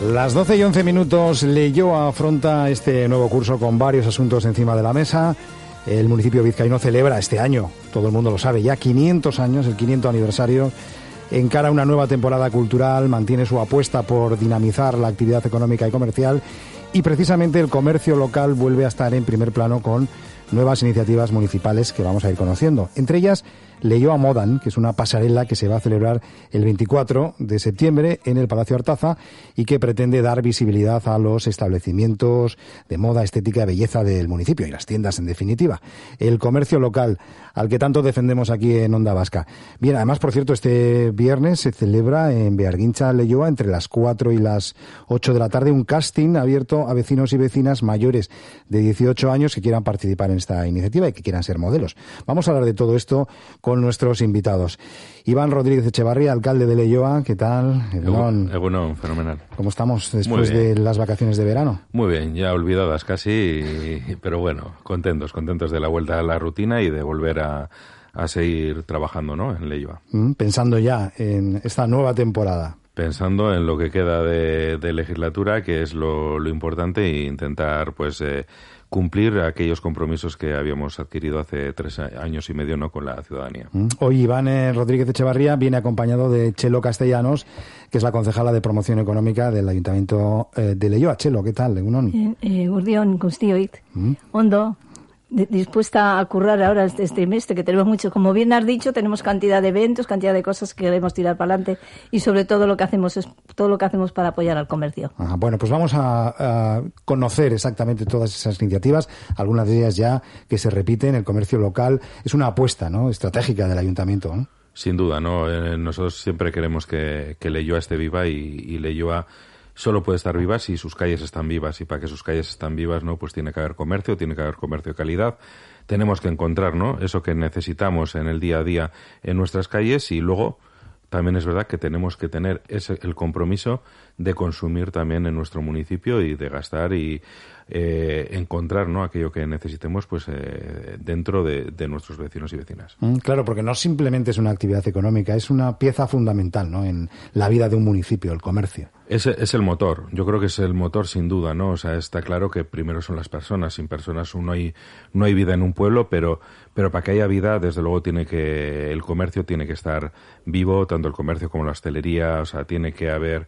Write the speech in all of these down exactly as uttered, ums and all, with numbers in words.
Las doce y once minutos, Leioa afronta este nuevo curso con varios asuntos encima de la mesa. El municipio vizcaíno celebra este año, todo el mundo lo sabe, ya quinientos años, el quinientos aniversario. Encara una nueva temporada cultural, mantiene su apuesta por dinamizar la actividad económica y comercial y precisamente el comercio local vuelve a estar en primer plano con nuevas iniciativas municipales que vamos a ir conociendo. Entre ellas, Leioa Modan, que es una pasarela que se va a celebrar el veinticuatro de septiembre en el Palacio Artaza y que pretende dar visibilidad a los establecimientos de moda, estética y belleza del municipio y las tiendas, en definitiva. El comercio local, al que tanto defendemos aquí en Onda Vasca. Bien, además, por cierto, este viernes se celebra en Bearguincha, Leioa, entre las cuatro y las ocho de la tarde, un casting abierto a vecinos y vecinas mayores de dieciocho años que quieran participar en esta iniciativa y que quieran ser modelos. Vamos a hablar de todo esto con con nuestros invitados. Iván Rodríguez Echevarría, alcalde de Leioa, ¿qué tal? Egunon, Egunon, fenomenal. ¿Cómo estamos después de las vacaciones de verano? Muy bien, ya olvidadas casi, pero bueno, contentos, contentos de la vuelta a la rutina y de volver a, a seguir trabajando, ¿no?, en Leioa. Pensando ya en esta nueva temporada. Pensando en lo que queda de, de legislatura, que es lo, lo importante, e intentar, pues, eh, cumplir aquellos compromisos que habíamos adquirido hace tres años y medio, ¿no?, con la ciudadanía. Hoy Iván eh, Rodríguez Echevarría viene acompañado de Chelo Castellanos, que es la concejala de Promoción Económica del Ayuntamiento eh, de Leioa. Chelo, ¿qué tal? Bien, eh, Urdión, Gustioit, ¿Mm? Ondo, de, dispuesta a currar ahora este, este trimestre, que tenemos mucho. Como bien has dicho, tenemos cantidad de eventos, cantidad de cosas que queremos tirar para adelante y sobre todo lo que hacemos es todo lo que hacemos para apoyar al comercio. Ajá, bueno, pues vamos a, a conocer exactamente todas esas iniciativas, algunas de ellas ya que se repiten. El comercio local es una apuesta, ¿no?, estratégica del ayuntamiento, ¿no? Sin duda, ¿no? Eh, nosotros siempre queremos que, que Leioa esté viva y, y Leioa solo puede estar viva si sus calles están vivas, y para que sus calles estén vivas, ¿no?, pues tiene que haber comercio, tiene que haber comercio de calidad. Tenemos que encontrar, ¿no?, eso que necesitamos en el día a día en nuestras calles, y luego también es verdad que tenemos que tener ese, el compromiso de consumir también en nuestro municipio y de gastar y eh, encontrar, ¿no?, aquello que necesitemos, pues eh, dentro de, de nuestros vecinos y vecinas. Mm, claro, porque no simplemente es una actividad económica, es una pieza fundamental, ¿no?, en la vida de un municipio, el comercio. Es, es el motor, yo creo que es el motor sin duda, ¿no? O sea, está claro que primero son las personas, sin personas no hay, no hay vida en un pueblo, pero, pero para que haya vida, desde luego tiene que, el comercio tiene que estar vivo, tanto el comercio como la hostelería, o sea, tiene que haber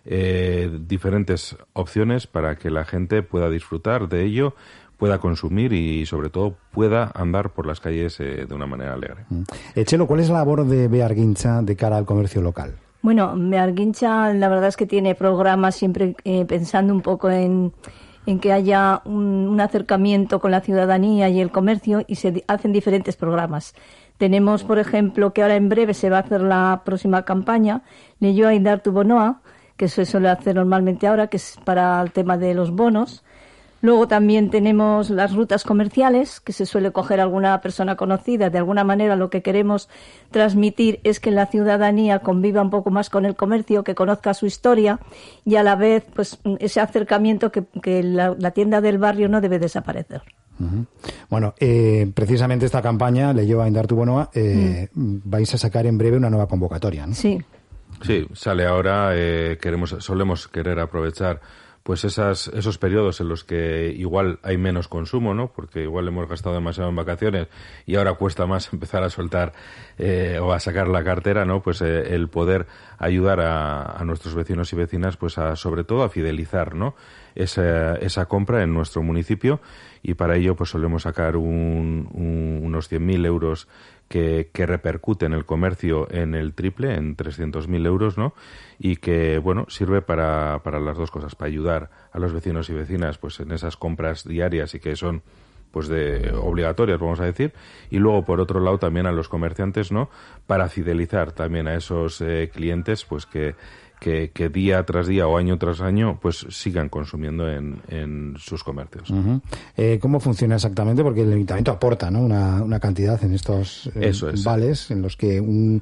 eh, diferentes opciones para que la gente pueda disfrutar de ello, pueda consumir y, sobre todo, pueda andar por las calles eh, de una manera alegre. Mm. Eh, Chelo, ¿cuál es la labor de Bearguincha de cara al comercio local? Bueno, Bearguincha la verdad es que tiene programas siempre eh, pensando un poco en, en que haya un, un acercamiento con la ciudadanía y el comercio, y se hacen diferentes programas. Tenemos, por ejemplo, que ahora en breve se va a hacer la próxima campaña, Leioa Indar tu Bonoa, que se suele hacer normalmente ahora, que es para el tema de los bonos. Luego también tenemos las rutas comerciales, que se suele coger alguna persona conocida. De alguna manera lo que queremos transmitir es que la ciudadanía conviva un poco más con el comercio, que conozca su historia y a la vez pues ese acercamiento que, que la, la tienda del barrio no debe desaparecer. Uh-huh. Bueno, eh, precisamente esta campaña, Leioa Indar tu Bonoa, eh, mm. vais a sacar en breve una nueva convocatoria, ¿no? Sí. Sí, sale ahora, eh, queremos, solemos querer aprovechar pues esas, esos periodos en los que igual hay menos consumo, ¿no? Porque igual hemos gastado demasiado en vacaciones y ahora cuesta más empezar a soltar eh, o a sacar la cartera, ¿no? Pues eh, el poder ayudar a, a nuestros vecinos y vecinas, pues a, sobre todo a fidelizar, ¿no?, esa, esa compra en nuestro municipio, y para ello pues solemos sacar un, un, unos cien mil euros que, que repercute en el comercio en el triple, en trescientos mil euros, ¿no? Y que, bueno, sirve para, para las dos cosas, para ayudar a los vecinos y vecinas pues en esas compras diarias y que son pues de obligatorias, vamos a decir, y luego por otro lado también a los comerciantes, ¿no?, para fidelizar también a esos eh, clientes pues que Que, que día tras día o año tras año pues sigan consumiendo en, en sus comercios. Uh-huh. Eh, ¿Cómo funciona exactamente? Porque el ayuntamiento aporta, ¿no?, una, una cantidad en estos eh, Eso es. vales en los que un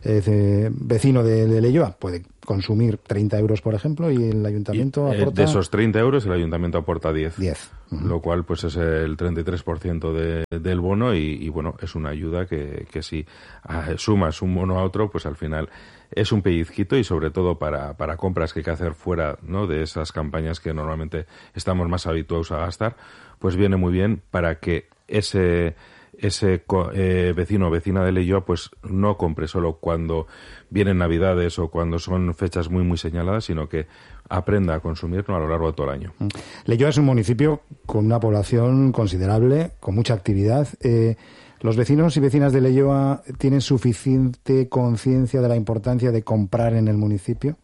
eh, vecino de, de Leioa puede consumir treinta euros, por ejemplo, y el ayuntamiento y, eh, aporta... De esos treinta euros el ayuntamiento aporta diez. diez. Uh-huh. Lo cual pues es el treinta y tres por ciento de, del bono y, y bueno, es una ayuda que, que si sumas un bono a otro, pues al final es un pellizquito y sobre todo para, para compras que hay que hacer fuera, ¿no?, de esas campañas que normalmente estamos más habituados a gastar, pues viene muy bien para que ese ese eh, vecino o vecina de Leioa pues no compre solo cuando vienen Navidades o cuando son fechas muy muy señaladas, sino que aprenda a consumirlo a lo largo de todo el año. Leioa es un municipio con una población considerable, con mucha actividad. Eh, ¿Los vecinos y vecinas de Leioa tienen suficiente conciencia de la importancia de comprar en el municipio?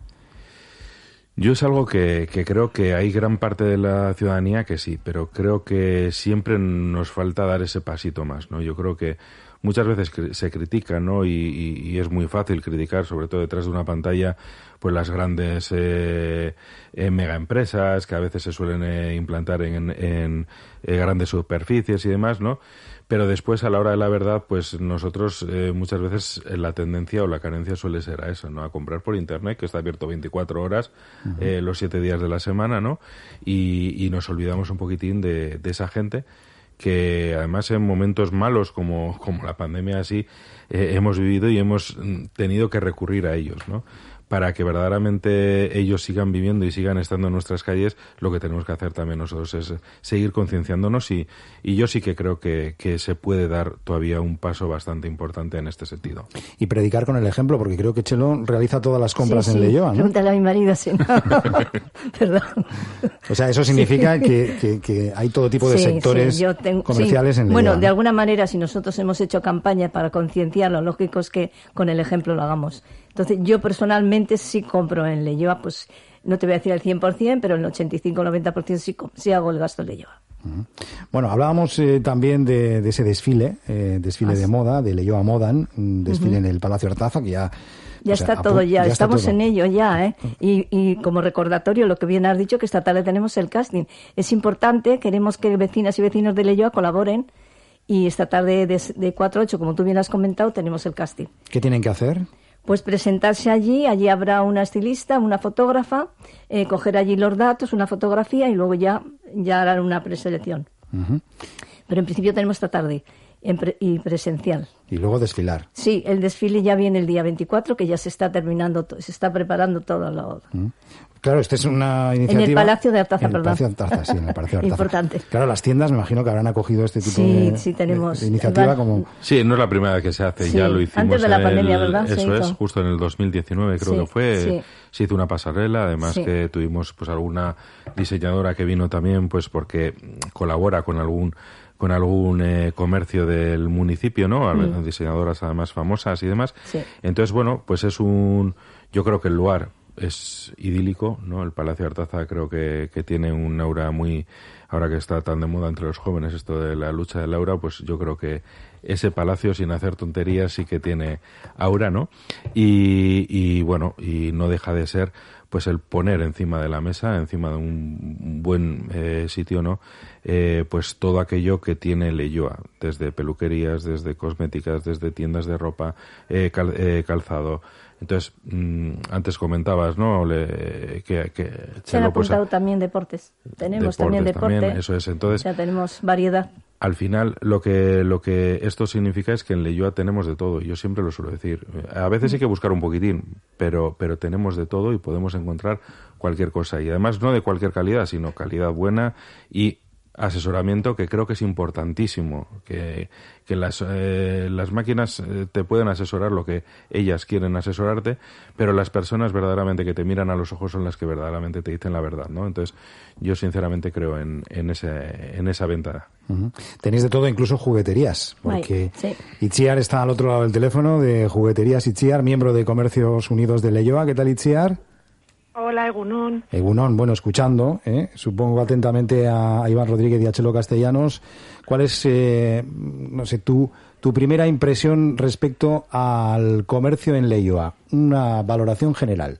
Yo es algo que, que creo que hay gran parte de la ciudadanía que sí, pero creo que siempre nos falta dar ese pasito más, ¿no? Yo creo que muchas veces se critica, ¿no? Y, y, y es muy fácil criticar, sobre todo detrás de una pantalla, pues las grandes eh, eh, megaempresas que a veces se suelen eh, implantar en, en, en eh, grandes superficies y demás, ¿no? Pero después, a la hora de la verdad, pues nosotros eh, muchas veces eh, la tendencia o la carencia suele ser a eso, ¿no? A comprar por Internet, que está abierto veinticuatro horas, uh-huh. eh, los siete días de la semana, ¿no? Y, y nos olvidamos un poquitín de, de esa gente que además en momentos malos como, como la pandemia así eh, hemos vivido y hemos tenido que recurrir a ellos, ¿no? Para que verdaderamente ellos sigan viviendo y sigan estando en nuestras calles, lo que tenemos que hacer también nosotros es seguir concienciándonos y, y yo sí que creo que, que se puede dar todavía un paso bastante importante en este sentido. Y predicar con el ejemplo, porque creo que Chelo realiza todas las compras sí, en sí. Leioa, ¿no? Pregúntale a mi marido si no. Perdón. O sea, eso significa sí. que, que, que hay todo tipo de sí, sectores sí, yo tengo, comerciales sí. en Leioa. Bueno, ¿no? de alguna manera, si nosotros hemos hecho campaña para concienciar, lo lógico es que con el ejemplo lo hagamos. Entonces, yo personalmente sí compro en Leioa, pues no te voy a decir el cien por ciento, pero el ochenta y cinco a noventa por ciento sí, sí hago el gasto en Leioa. Uh-huh. Bueno, hablábamos eh, también de, de ese desfile, eh, desfile ah, de moda, de Leioa Modan, un desfile uh-huh. en el Palacio Artaza, que ya... Ya está sea, todo, ya, ya estamos todo. en ello ya, ¿eh? Y, y como recordatorio, lo que bien has dicho, que esta tarde tenemos el casting. Es importante, queremos que vecinas y vecinos de Leioa colaboren, y esta tarde de, de cuatro a ocho, como tú bien has comentado, tenemos el casting. ¿Qué tienen que hacer? Pues presentarse allí, allí habrá una estilista, una fotógrafa, eh, coger allí los datos, una fotografía y luego ya, ya harán una preselección. Uh-huh. Pero en principio tenemos esta tarde en pre- y presencial. Y luego desfilar. Sí, el desfile ya viene el día veinticuatro, que ya se está terminando, se está preparando todo lo... Uh-huh. Claro, esta es una iniciativa... En el Palacio de Artaza, en el perdón. Palacio de Artaza, sí, en el Palacio de Artaza. Importante. Claro, las tiendas me imagino que habrán acogido este tipo sí, de, sí, tenemos, de, de iniciativa va, como... Sí, no es la primera vez que se hace, sí, ya lo hicimos antes de la en pandemia, el, ¿verdad? Eso es, justo en el dos mil diecinueve creo sí, que fue, sí. se hizo una pasarela, además sí. que tuvimos pues alguna diseñadora que vino también pues porque colabora con algún con algún eh, comercio del municipio, ¿no? Mm. Diseñadoras además famosas y demás. Sí. Entonces, bueno, pues es un... Yo creo que el lugar es idílico, ¿no? El Palacio de Artaza creo que, que tiene un aura muy... Ahora que está tan de moda entre los jóvenes esto de la lucha del aura, pues yo creo que ese palacio, sin hacer tonterías, sí que tiene aura, ¿no? Y, y bueno, y no deja de ser pues el poner encima de la mesa, encima de un buen eh, sitio, ¿no? Eh, pues todo aquello que tiene Leioa, desde peluquerías, desde cosméticas, desde tiendas de ropa, eh, cal, eh, calzado. Entonces, mmm, antes comentabas, ¿no? Le, que, que se han apuntado pues, también deportes. Tenemos deportes también deporte. También, eso es. Entonces, ya tenemos variedad. Al final, lo que lo que esto significa es que en Leioa tenemos de todo. Yo siempre lo suelo decir. A veces hay que buscar un poquitín, pero pero tenemos de todo y podemos encontrar cualquier cosa. Y además no de cualquier calidad, sino calidad buena y asesoramiento, que creo que es importantísimo, que, que las, eh, las máquinas eh, te pueden asesorar lo que ellas quieren asesorarte, pero las personas verdaderamente que te miran a los ojos son las que verdaderamente te dicen la verdad, ¿no? Entonces, yo sinceramente creo en, en, ese, en esa venta. Uh-huh. Tenéis de todo, incluso jugueterías, porque sí. Itziar está al otro lado del teléfono, de Jugueterías Itziar, miembro de Comercios Unidos de Leioa. ¿Qué tal, Itziar? Hola, Egunon. Egunon, bueno, escuchando, ¿eh? Supongo atentamente a Iván Rodríguez y a Chelo Castellanos, ¿cuál es, eh, no sé, tu, tu primera impresión respecto al comercio en Leioa? Una valoración general.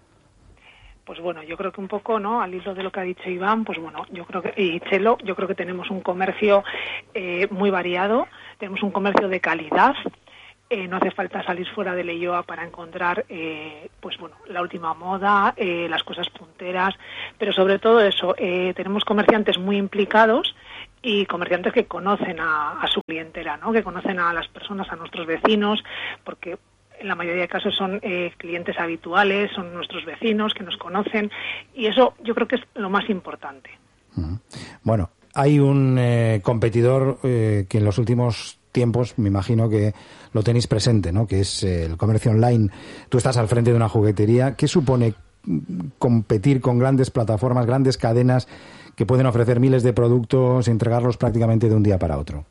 Pues bueno, yo creo que un poco, ¿no? Al hilo de lo que ha dicho Iván, pues bueno, yo creo que, y Chelo, yo creo que tenemos un comercio eh, muy variado, tenemos un comercio de calidad. Eh, no hace falta salir fuera de Leioa para encontrar, eh, pues bueno, la última moda, eh, las cosas punteras, pero sobre todo eso, eh, tenemos comerciantes muy implicados y comerciantes que conocen a, a su clientela, ¿no? Que conocen a las personas, a nuestros vecinos, porque en la mayoría de casos son eh, clientes habituales, son nuestros vecinos que nos conocen, y eso yo creo que es lo más importante. Uh-huh. Bueno, hay un eh, competidor eh, que en los últimos tiempos, me imagino que lo tenéis presente, ¿no? Que es eh, el comercio online. Tú estás al frente de una juguetería. ¿Qué supone competir con grandes plataformas, grandes cadenas que pueden ofrecer miles de productos y entregarlos prácticamente de un día para otro?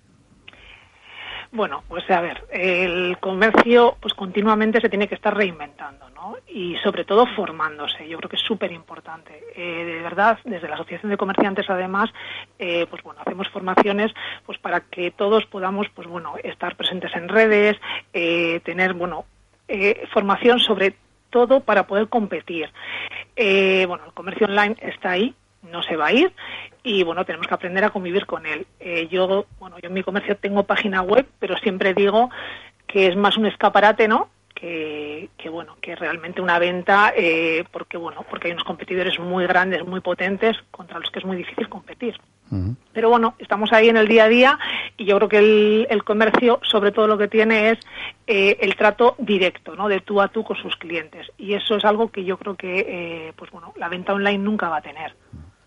Bueno, pues a ver, el comercio pues continuamente se tiene que estar reinventando, ¿no? Y sobre todo formándose. Yo creo que es súper importante. Eh, de verdad, desde la Asociación de Comerciantes, además, eh, pues bueno, hacemos formaciones pues para que todos podamos, pues bueno, estar presentes en redes, eh, tener, bueno, eh, formación sobre todo para poder competir. Eh, bueno, el comercio online está ahí, no se va a ir, y bueno, tenemos que aprender a convivir con él. Eh, yo, bueno, yo en mi comercio tengo página web, pero siempre digo que es más un escaparate, ¿no? Que, que bueno, que realmente una venta, eh, porque bueno, porque hay unos competidores muy grandes, muy potentes, contra los que es muy difícil competir. Uh-huh. Pero bueno, estamos ahí en el día a día, y yo creo que el, el comercio, sobre todo lo que tiene es eh, el trato directo, ¿no? De tú a tú con sus clientes, y eso es algo que yo creo que, eh, pues bueno, la venta online nunca va a tener.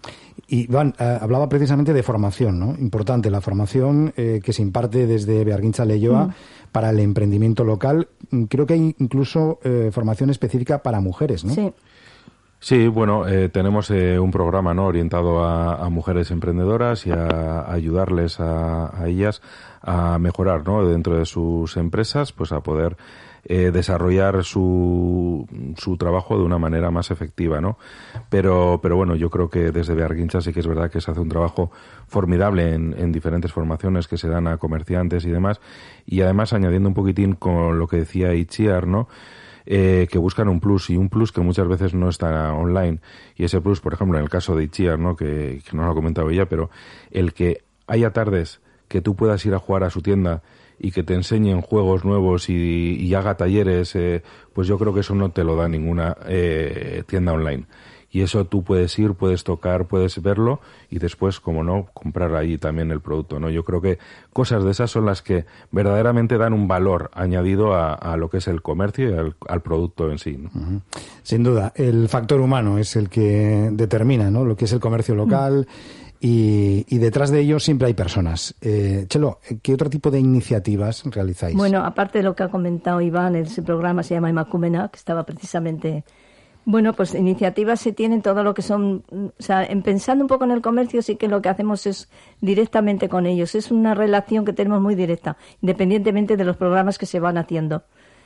Y Iván, eh, hablaba precisamente de formación, ¿no? Importante, la formación eh, que se imparte desde Bearguintza Leioa mm. para el emprendimiento local. Creo que hay incluso eh, formación específica para mujeres, ¿no? Sí. Sí, bueno, eh, tenemos eh, un programa, ¿no?, orientado a, a mujeres emprendedoras y a, a ayudarles a, a ellas a mejorar, ¿no?, dentro de sus empresas, pues a poder eh, desarrollar su, su trabajo de una manera más efectiva, ¿no? Pero, pero bueno, yo creo que desde Bearguintza sí que es verdad que se hace un trabajo formidable en, en diferentes formaciones que se dan a comerciantes y demás, y además añadiendo un poquitín con lo que decía Itziar, ¿no?, Eh, que buscan un plus, y un plus que muchas veces no está online. Y ese plus, por ejemplo, en el caso de Itziar, ¿no?, que, que no lo ha comentado ella, pero el que haya tardes que tú puedas ir a jugar a su tienda y que te enseñen juegos nuevos y, y haga talleres, eh, pues yo creo que eso no te lo da ninguna eh, tienda online. Y eso tú puedes ir, puedes tocar, puedes verlo, y después, como no, comprar ahí también el producto, ¿no? Yo creo que cosas de esas son las que verdaderamente dan un valor añadido a, a lo que es el comercio y al, al producto en sí, ¿no? Uh-huh. Sin duda, el factor humano es el que determina, ¿no?, lo que es el comercio local, uh-huh. y, y detrás de ello siempre hay personas. Eh, Chelo, ¿qué otro tipo de iniciativas realizáis? Bueno, aparte de lo que ha comentado Iván, ese programa se llama Emakumena, que estaba precisamente... Bueno, pues iniciativas se tienen todo lo que son, o sea, en pensando un poco en el comercio, sí que lo que hacemos es directamente con ellos. Es una relación que tenemos muy directa, independientemente de los programas que se van haciendo.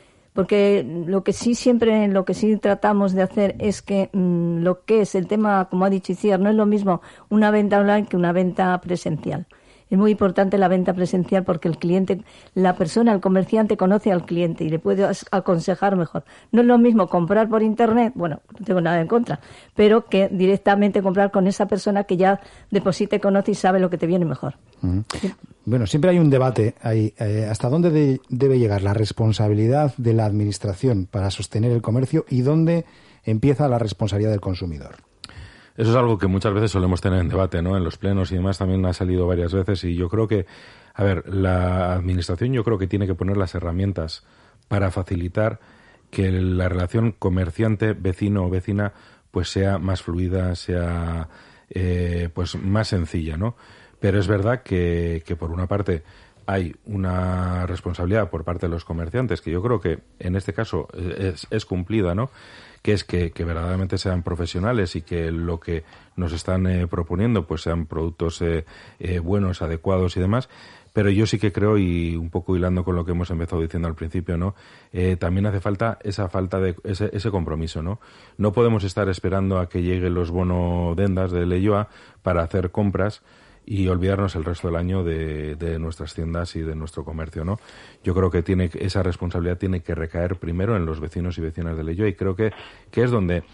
Porque lo que sí siempre, lo que sí tratamos de hacer es que mmm, lo que es el tema, como ha dicho Itziar, no es lo mismo una venta online que una venta presencial. Es muy importante la venta presencial porque el cliente, la persona, el comerciante conoce al cliente y le puede aconsejar mejor. No es lo mismo comprar por internet, bueno, no tengo nada en contra, pero que directamente comprar con esa persona que ya de por sí te conoce y sabe lo que te viene mejor. Uh-huh. ¿Sí? Bueno, siempre hay un debate ahí. Eh, ¿Hasta dónde de, debe llegar la responsabilidad de la administración para sostener el comercio y dónde empieza la responsabilidad del consumidor? Eso es algo que muchas veces solemos tener en debate, ¿no?, en los plenos y demás, también ha salido varias veces, y yo creo que, a ver, la administración yo creo que tiene que poner las herramientas para facilitar que la relación comerciante-vecino o vecina pues sea más fluida, sea eh, pues más sencilla, ¿no? Pero es verdad que, que por una parte hay una responsabilidad por parte de los comerciantes, que yo creo que en este caso es, es cumplida, ¿no?, que es que, que verdaderamente sean profesionales y que lo que nos están eh, proponiendo pues sean productos eh, eh, buenos, adecuados y demás. Pero yo sí que creo, y un poco hilando con lo que hemos empezado diciendo al principio, ¿no?, eh, también hace falta esa falta de ese, ese compromiso, ¿no? No podemos estar esperando a que lleguen los bonodendas de Leioa para hacer compras y olvidarnos el resto del año de, de nuestras tiendas y de nuestro comercio, ¿no? Yo creo que tiene esa responsabilidad tiene que recaer primero en los vecinos y vecinas de Leioa, y creo que, que es donde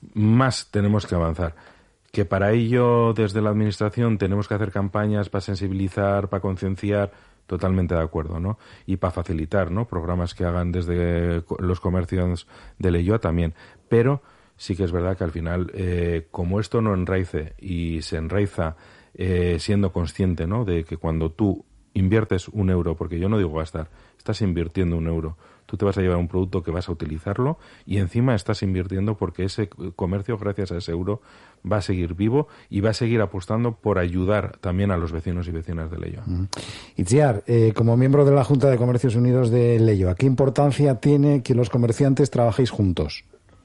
más tenemos que avanzar. Que para ello, desde la administración, tenemos que hacer campañas para sensibilizar, para concienciar, totalmente de acuerdo, ¿no? Y para facilitar, ¿no?, programas que hagan desde los comercios de Leioa también. Pero sí que es verdad que al final, eh, como esto no enraice y se enraiza Eh, siendo consciente, ¿no?, de que cuando tú inviertes un euro, porque yo no digo gastar, estás invirtiendo un euro. Tú te vas a llevar un producto que vas a utilizarlo y encima estás invirtiendo porque ese comercio, gracias a ese euro, va a seguir vivo y va a seguir apostando por ayudar también a los vecinos y vecinas de Leioa. Uh-huh. Itziar, eh, como miembro de la Junta de Comercios Unidos de Leioa, ¿qué importancia tiene que los comerciantes trabajéis juntos?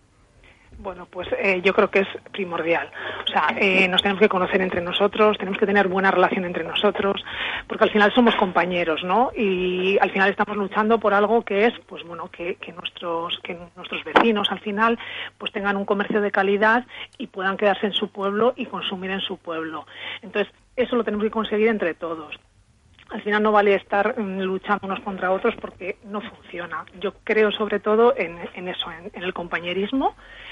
Bueno, pues eh, yo creo que es primordial. O sea, eh, nos tenemos que conocer entre nosotros, tenemos que tener buena relación entre nosotros, porque al final somos compañeros, ¿no? Y al final estamos luchando por algo que es, pues bueno, que, que nuestros que nuestros vecinos al final pues tengan un comercio de calidad y puedan quedarse en su pueblo y consumir en su pueblo. Entonces, eso lo tenemos que conseguir entre todos. Al final no vale estar mm, luchando unos contra otros porque no funciona. Yo creo sobre todo en, en eso, en, en el compañerismo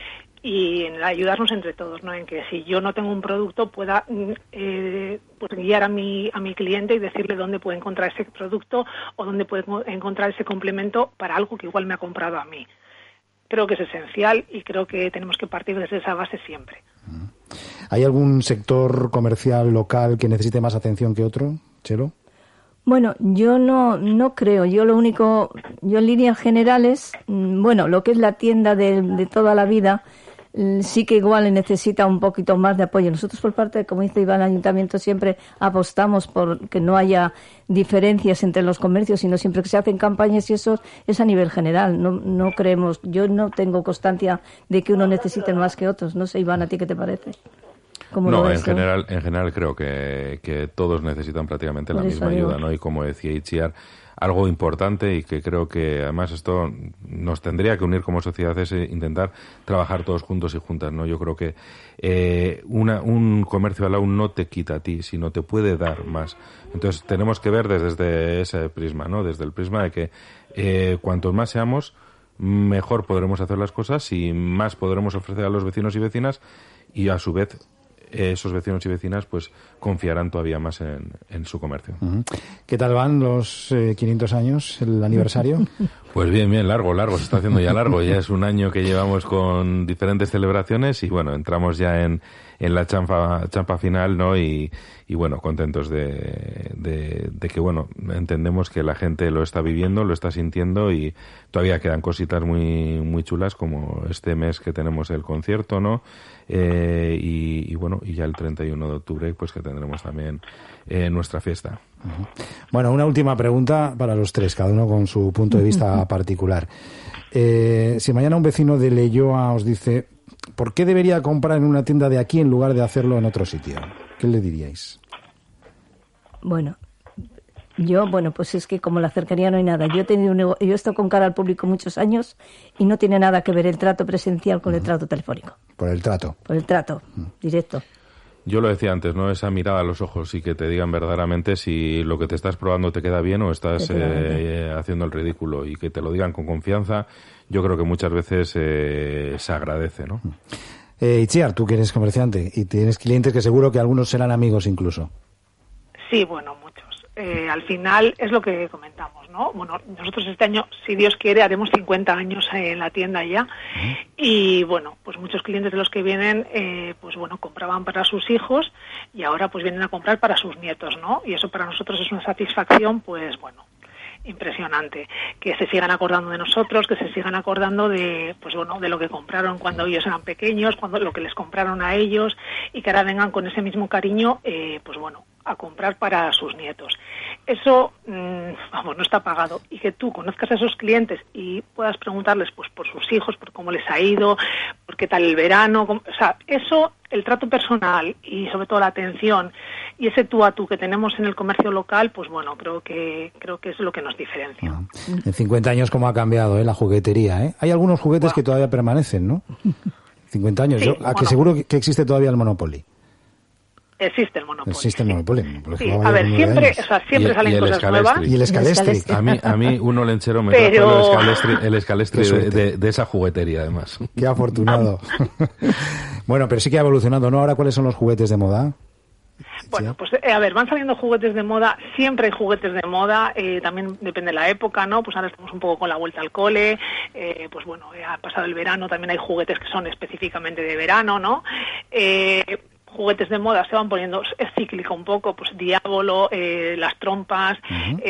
y en ayudarnos entre todos, ¿no? En que si yo no tengo un producto pueda eh, pues guiar a mi a mi cliente y decirle dónde puede encontrar ese producto o dónde puede encontrar ese complemento para algo que igual me ha comprado a mí. Creo que es esencial y creo que tenemos que partir desde esa base siempre. ¿Hay algún sector comercial local que necesite más atención que otro, Chelo? Bueno, yo no no creo. Yo lo único, yo en líneas generales, bueno, lo que es la tienda de, de toda la vida, sí que igual necesita un poquito más de apoyo. Nosotros por parte, como dice Iván, el Ayuntamiento siempre apostamos por que no haya diferencias entre los comercios, sino siempre que se hacen campañas y eso es a nivel general. No no creemos, yo no tengo constancia de que uno necesite más que otros. No sé, Iván, ¿a ti qué te parece? No, en general, en general creo que, que todos necesitan prácticamente la misma ayuda, ¿no? Y como decía Itziar, algo importante y que creo que además esto nos tendría que unir como sociedad es intentar trabajar todos juntos y juntas, ¿no? Yo creo que eh, una, un comercio al lado no te quita a ti, sino te puede dar más. Entonces tenemos que ver desde ese prisma, ¿no? Desde el prisma de que eh, cuantos más seamos, mejor podremos hacer las cosas y más podremos ofrecer a los vecinos y vecinas y a su vez esos vecinos y vecinas pues confiarán todavía más en, en su comercio. Uh-huh. ¿Qué tal van los eh, quinientos años, el aniversario? Pues bien, bien, largo, largo, se está haciendo ya largo. Ya es un año que llevamos con diferentes celebraciones y bueno, entramos ya en, en la champa, champa final, ¿no? Y, y bueno, contentos de, de, de que, bueno, entendemos que la gente lo está viviendo, lo está sintiendo y todavía quedan cositas muy, muy chulas como este mes que tenemos el concierto, ¿no? Eh, y, y bueno, y ya el treinta y uno de octubre pues que tendremos también eh, nuestra fiesta. Uh-huh. Bueno, una última pregunta para los tres, cada uno con su punto de vista particular. Eh, si mañana un vecino de Leioa os dice ¿por qué debería comprar en una tienda de aquí en lugar de hacerlo en otro sitio? ¿Qué le diríais? Bueno, yo, bueno, pues es que como la cercanía no hay nada. Yo he tenido un nego- yo he estado con cara al público muchos años y no tiene nada que ver el trato presencial con uh-huh. el trato telefónico. Por el trato. Por el trato, uh-huh. directo. Yo lo decía antes, ¿no? Esa mirada a los ojos y que te digan verdaderamente si lo que te estás probando te queda bien o estás eh, haciendo el ridículo y que te lo digan con confianza. Yo creo que muchas veces eh, se agradece, ¿no? Eh, Itziar, tú que eres comerciante y tienes clientes que seguro que algunos serán amigos incluso. Sí, bueno, muchos. Eh, al final es lo que comentamos, ¿no? Bueno, nosotros este año, si Dios quiere, haremos cincuenta años en la tienda ya. Uh-huh. Y bueno, pues muchos clientes de los que vienen, eh, pues bueno, compraban para sus hijos y ahora pues vienen a comprar para sus nietos, ¿no? Y eso para nosotros es una satisfacción, pues bueno, impresionante, que se sigan acordando de nosotros, que se sigan acordando de, pues bueno, de lo que compraron cuando ellos eran pequeños, cuando lo que les compraron a ellos y que ahora vengan con ese mismo cariño, eh, pues bueno, a comprar para sus nietos. Eso, mmm, vamos, no está pagado. Y que tú conozcas a esos clientes y puedas preguntarles pues por sus hijos, por cómo les ha ido, por qué tal el verano, cómo, o sea, eso, el trato personal y sobre todo la atención y ese tú a tú que tenemos en el comercio local, pues bueno, creo que creo que es lo que nos diferencia. Ah, en cincuenta años cómo ha cambiado, ¿eh? La juguetería, ¿eh? Hay algunos juguetes wow. que todavía permanecen, ¿no? cincuenta años, sí, yo, a bueno, que seguro que existe todavía el Monopoly. Existe el Monopoly. Existe el Monopoly. Sí. A ver, siempre, o sea, siempre y, salen y cosas nuevas. Y el escalestri. A mí, a mí un olenchero me Pero... trajo el escalestri, el escalestri de, de, de esa juguetería, además. Qué afortunado. Bueno, pero sí que ha evolucionado, ¿no? Ahora, ¿cuáles son los juguetes de moda? Bueno, pues eh, a ver, van saliendo juguetes de moda, siempre hay juguetes de moda, eh, también depende de la época, ¿no? Pues ahora estamos un poco con la vuelta al cole, eh, pues bueno, eh, ha pasado el verano, también hay juguetes que son específicamente de verano, ¿no? Eh, juguetes de moda se van poniendo, es cíclico un poco, pues Diabolo, eh, las trompas, uh-huh.